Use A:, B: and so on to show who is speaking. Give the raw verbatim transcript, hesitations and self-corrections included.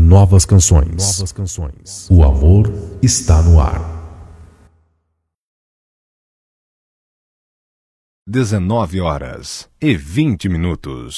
A: novas canções. Novas canções. O amor está no ar.
B: dezenove horas e vinte minutos.